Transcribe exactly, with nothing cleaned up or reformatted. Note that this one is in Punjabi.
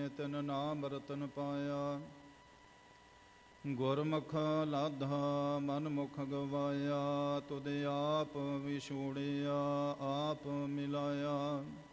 ਤਿਨ ਨਾਮ ਰਤਨ ਪਾਇਆ। ਗੁਰਮੁਖ ਲਾਧਾ ਮਨ ਮੁਖ ਗਵਾਇਆ, ਤੁਧ ਆਪ ਵਿਛੋੜਿਆ ਆਪ ਮਿਲਾਇਆ।